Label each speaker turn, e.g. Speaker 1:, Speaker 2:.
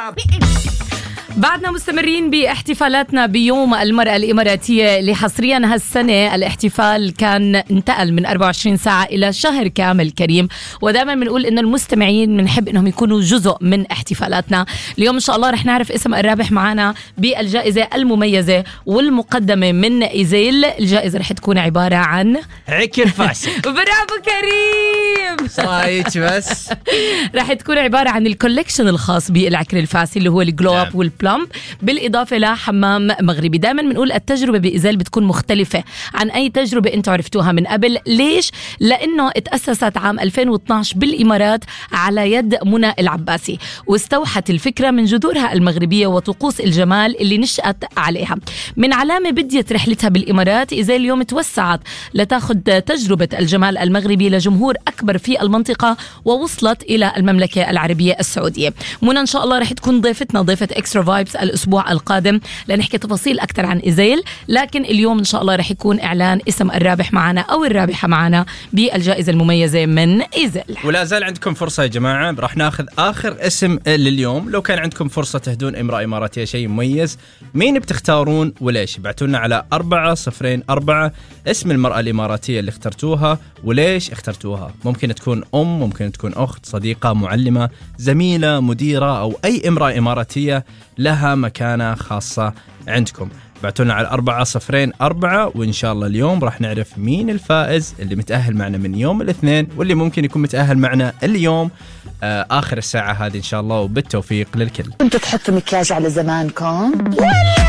Speaker 1: بعدنا مستمرين باحتفالاتنا بيوم المرأة الإماراتية اللي حصريا هالسنة الاحتفال كان انتقل من 24 ساعة إلى شهر كامل كريم. ودائما بنقول إن المستمعين بنحب إنهم يكونوا جزء من احتفالاتنا. اليوم إن شاء الله رح نعرف اسم الرابح معنا بالجائزة المميزة والمقدمة من إيزيل. الجائزة رح تكون عبارة عن
Speaker 2: عكر فاسي.
Speaker 1: برافو كريم.
Speaker 2: صايت بس.
Speaker 1: رح تكون عبارة عن الكولكشن الخاص بالعكر الفاسي اللي هو الجلو اب والبلمب، بالإضافة لحمام مغربي. دائما بنقول التجربة بإيزيل بتكون مختلفة عن أي تجربة أنتوا عرفتوها من قبل. ليش؟ لأنه اتأسست عام 2012 بالإمارات على يد منى العباسي، واستوحت الفكرة من جذورها المغربية وطقوس الجمال اللي نشأت عليها. من علامة بديت رحلتها بالإمارات، إيزيل اليوم توسعت لتاخذ تجربة الجمال المغربي لجمهور أكبر في المنطقة، ووصلت إلى المملكة العربية السعودية. منى إن شاء الله رح تكون ضيفتنا ضيفة إكسترا فايبس الأسبوع القادم لنحكي تفاصيل أكثر عن إيزيل. لكن اليوم إن شاء الله رح يكون إعلان اسم الرابح معنا أو الرابحة معنا بالجائزة المميزة من إيزيل.
Speaker 2: ولا زال عندكم فرصة يا جماعة، راح ناخذ آخر اسم لليوم. لو كان عندكم فرصة تهدون امرأة إماراتية شيء مميز، مين بتختارون وليش؟ بعتولنا على 404 اسم المرأة الإماراتية اللي اخترتوها وليش اخترتوها. ممكن تكون أم، ممكن تكون أخت، صديقة، معلمة، زميلة، مديرة، أو أي امرأة إماراتية لها مكانة خاصة عندكم. بعتونا على 404 وإن شاء الله اليوم راح نعرف مين الفائز اللي متأهل معنا من يوم الاثنين، واللي ممكن يكون متأهل معنا اليوم آخر الساعة هذه إن شاء الله. وبالتوفيق للكل.
Speaker 3: كنت تحط مكياج على زمانكم؟